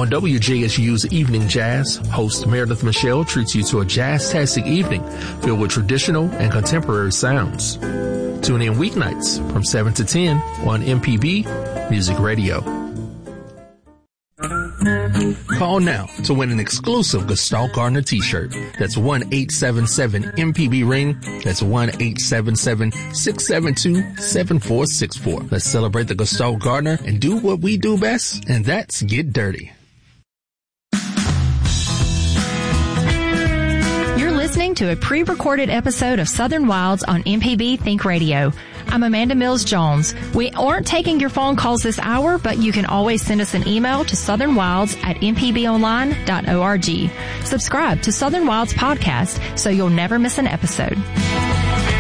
On WJSU's Evening Jazz, host Meredith Michelle treats you to a jazz-tastic evening filled with traditional and contemporary sounds. Tune in weeknights from 7 to 10 on MPB Music Radio. Call now to win an exclusive Gestalt Gardner t-shirt. That's 1-877-MPB-RING. That's 1-877-672-7464. Let's celebrate the Gestalt Gardner and do what we do best, and that's get dirty. You're listening to a pre-recorded episode of Southern Wilds on MPB Think Radio. I'm Amanda Mills-Jones. We aren't taking your phone calls this hour, but you can always send us an email to southernwilds@mpbonline.org. Subscribe to Southern Wilds Podcast so you'll never miss an episode.